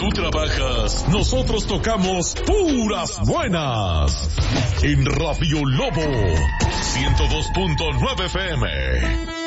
tú trabajas, nosotros tocamos puras buenas. En Radio Lobo 102.9 FM.